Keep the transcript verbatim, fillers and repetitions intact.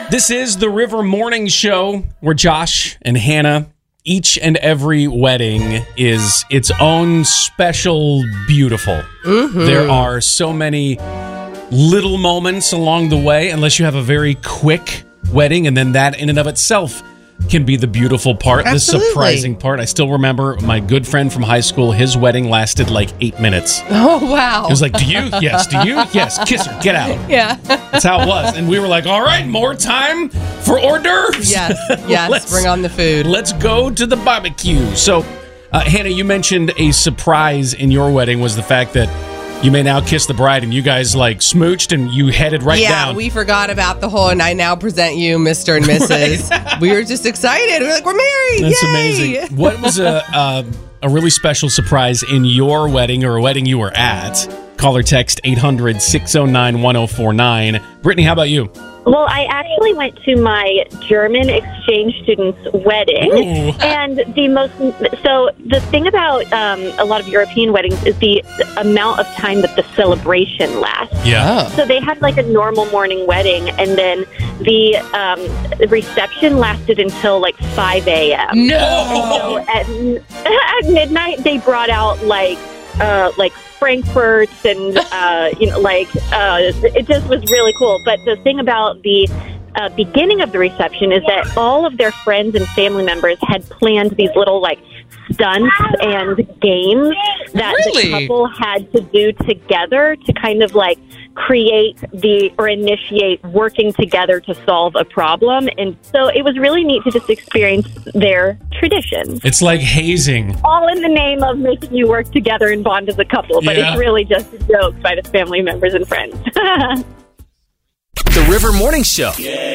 This is the River Morning Show where Josh and Hannah, each and every wedding is its own special beautiful. Mm-hmm. There are so many little moments along the way, unless you have a very quick wedding, and then that in and of itself can be the beautiful part, Absolutely. the surprising part. I still remember my good friend from hhigh school, his wedding lasted like eight minutes. Oh, wow. It was like, do you? Yes. Do you? Yes. Kiss her. Get out. Yeah. That's how it was. And we were like, all right, more time for hors d'oeuvres. Yes. Yes. Bring on the food. Let's go to the barbecue. So, uh, Hannah, you mentioned a surprise in your wedding was the fact that you may now kiss the bride, and you guys like smooched and you headed right yeah, down. Yeah, we forgot about the whole, and I now present you Mister and Missus Right. We were just excited. We were like, we're married. That's Yay! amazing. What was a, a a really special surprise in your wedding or a wedding you were at? Call or text eight hundred, six oh nine, one oh four nine. Brittany, how about you? Well, I actually went to my German exchange student's wedding. Ooh. And the most, so the thing about um, a lot of European weddings is the amount of time that the celebration lasts. Yeah. So they had like a normal morning wedding, and then the um, reception lasted until like five a.m. No! So at, at midnight, they brought out like, uh, like, Frankfurts and, uh, you know, like, uh, it just was really cool. But the thing about the uh, beginning of the reception is that all of their friends and family members had planned these little, like, stunts and games that Really? the couple had to do together to kind of, like, create the or initiate working together to solve a problem. And so it was really neat to just experience their traditions. It's like hazing. All in the name of making you work together and bond as a couple, but Yeah. it's really just jokes by the family members and friends. The River Morning Show. Yeah.